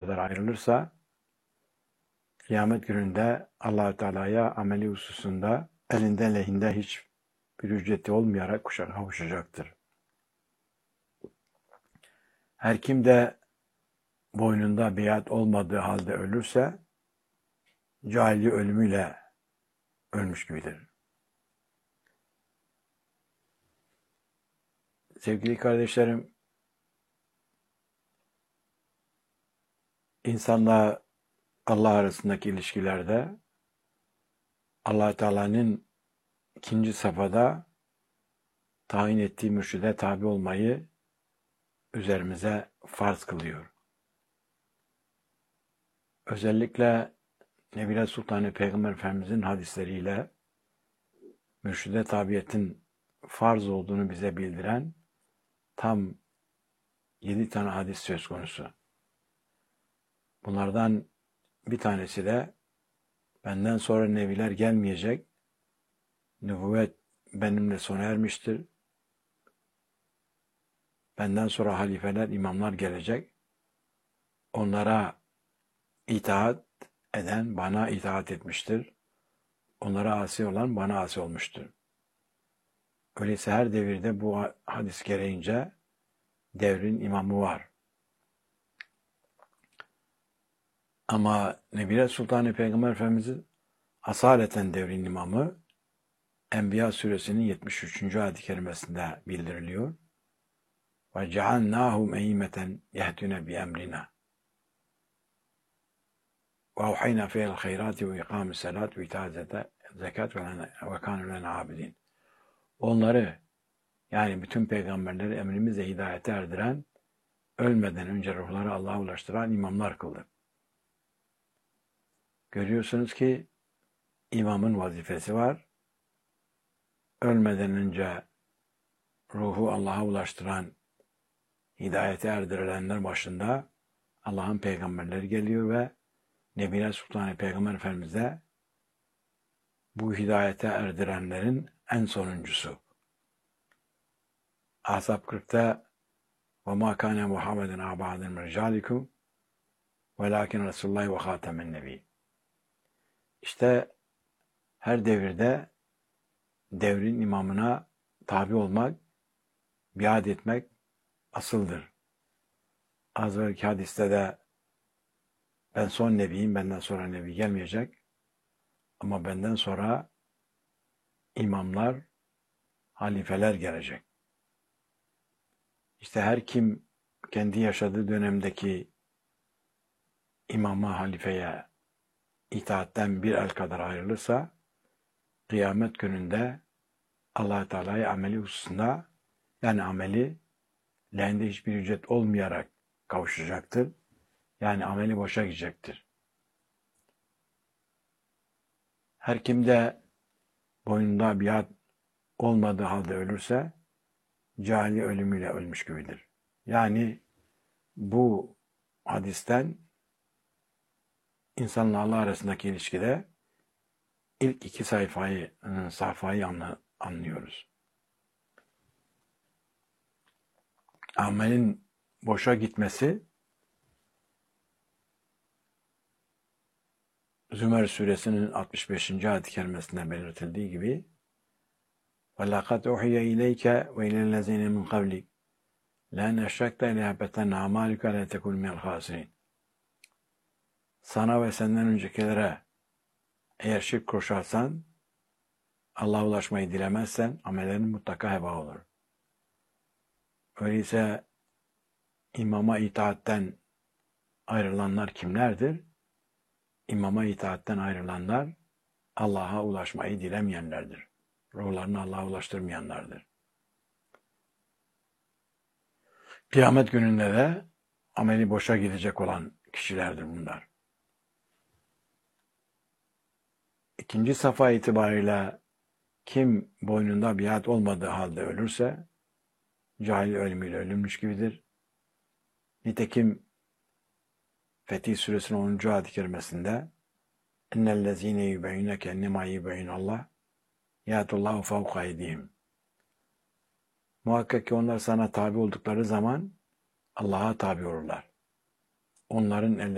kadar ayrılırsa kıyamet gününde Allah-u Teala'ya ameli hususunda elinde lehinde hiçbir ücreti olmayarak kavuşacaktır. Her kim de boynunda biat olmadığı halde ölürse cahili ölümüyle ölmüş gibidir. Sevgili kardeşlerim, insanla Allah arasındaki ilişkilerde Allah Teala'nın ikinci safhada tayin ettiği mürşide tabi olmayı üzerimize farz kılıyor. Özellikle Nebile Sultan Peygamber Efendimizin hadisleriyle mürşide tabiyetin farz olduğunu bize bildiren tam 7 tane hadis söz konusu. Bunlardan bir tanesi de benden sonra nebiler gelmeyecek, nübüvvet benimle sona ermiştir. Benden sonra halifeler, imamlar gelecek. Onlara itaat eden bana itaat etmiştir. Onlara asi olan bana asi olmuştur. Öyleyse her devirde bu hadis gereğince devrin imamı var. Ama Nebile Sultan Peygamber Efendimiz'in asaleten devrin imamı Enbiya suresinin 73. ayet-i kerimesinde bildiriliyor. وَجَعَلْنَاهُمْ اَيِّمَّةً يَهْدُونَ بِأَمْرِنَا وَاَوْحَيْنَا فِيهِ الْخَيْرَاتِ وَاِقَامِ السَّلَاتِ وَاِتَاءِ الزَّكَاةِ وَكَانُوا لَنَا عَابِدِينَ. Onları, yani bütün peygamberleri emrimizle hidayete erdiren, ölmeden önce ruhları Allah'a ulaştıran imamlar kıldık. Görüyorsunuz ki imamın vazifesi var. Ölmeden önce ruhu Allah'a ulaştıran, hidayete erdirilenler başında Allah'ın peygamberleri geliyor ve Nebile Sultan Peygamber Efendimiz de bu hidayete erdirenlerin en sonuncusu. Ahzab 40'ta وَمَا كَانَ مُحَمَّدٌ عَبَادٍ مِرْجَالِكُمْ وَلَاكِنْ رَسُولُ اللّٰهِ وَخَاتَمَ النَّبِيِّ. İşte her devirde devrin imamına tabi olmak, biat etmek asıldır. Az önceki hadiste de ben son nebiyim, benden sonra nebi gelmeyecek. Ama benden sonra imamlar, halifeler gelecek. İşte her kim kendi yaşadığı dönemdeki imama, halifeye itaatten bir el kadar ayrılırsa, kıyamet gününde Allah-u Teala'ya ameli hususunda, yani ameli lehinde hiçbir ücret olmayarak kavuşacaktır. Yani ameli boşa gidecektir. Her kim de boynunda biat olmadığı halde ölürse, cahili ölümüyle ölmüş gibidir. Yani bu hadisten insanla Allah arasındaki ilişkide ilk 2 sayfayı anlıyoruz. Amelin boşa gitmesi Zümer suresinin 65. ayet-i kerimesinde belirtildiği gibi وَلَقَدْ اُحِيَ اِلَيْكَ وَاِلَى الَّذِينَ مِنْ قَبْلِكَ لَنْ اَشْرَكْتَ لَيَحْبَطَنَّ اَعْمَالُكَ وَلَتَكُونَ مِنَ الْخَاسِرِينَ. Sana ve senden öncekilere eğer şirk koşarsan, Allah'a ulaşmayı dilemezsen amellerin mutlaka heba olur. Öyleyse imama itaatten ayrılanlar kimlerdir? İmama itaatten ayrılanlar Allah'a ulaşmayı dilemeyenlerdir. Ruhlarını Allah'a ulaştırmayanlardır. Kıyamet gününde de ameli boşa gidecek olan kişilerdir bunlar. İkinci safa itibariyle kim boynunda biat olmadığı halde ölürse cahil ölümüyle ölünmüş gibidir. Nitekim Fetih Suresinin 10. ayet-i kerimesinde اِنَّ الَّذ۪ينَ يُبَيْنَكَ اَنَّمَا يُبَيْنَ اللّٰهِ يَاتُ اللّٰهُ فَوْقَ اَيْدِيهِمْ. Muhakkak ki onlar sana tabi oldukları zaman Allah'a tabi olurlar. Onların